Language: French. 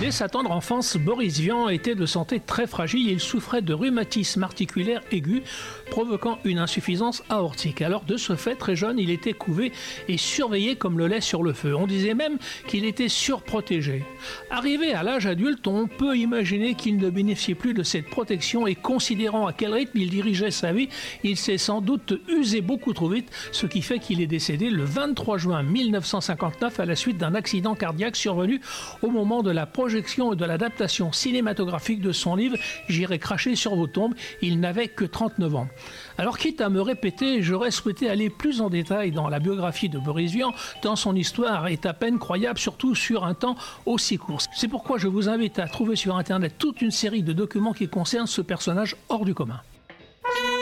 Dès sa tendre enfance, Boris Vian était de santé très fragile et il souffrait de rhumatisme articulaire aigu, provoquant une insuffisance aortique. Alors de ce fait, très jeune, il était couvé et surveillé comme le lait sur le feu. On disait même qu'il était surprotégé. Arrivé à l'âge adulte, on peut imaginer qu'il ne bénéficiait plus de cette protection et considérant à quel rythme il dirigeait sa vie, il s'est sans doute usé beaucoup trop vite, ce qui fait qu'il est décédé le 23 juin 1959 à la suite d'un accident cardiaque survenu au moment de la projection et de l'adaptation cinématographique de son livre « J'irai cracher sur vos tombes ». Il n'avait que 39 ans. Alors quitte à me répéter, j'aurais souhaité aller plus en détail dans la biographie de Boris Vian, tant son histoire est à peine croyable, surtout sur un temps aussi court. C'est pourquoi je vous invite à trouver sur Internet toute une série de documents qui concernent ce personnage hors du commun.